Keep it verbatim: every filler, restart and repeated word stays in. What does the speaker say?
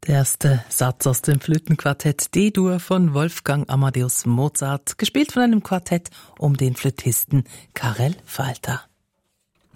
Der erste Satz aus dem Flötenquartett D-Dur von Wolfgang Amadeus Mozart, gespielt von einem Quartett um den Flötisten Karel Walter.